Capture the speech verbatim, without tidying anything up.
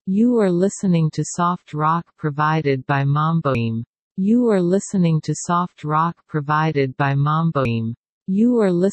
You are listening to soft rock provided by Mamboim. You are listening to soft rock provided by Mamboim. You are listening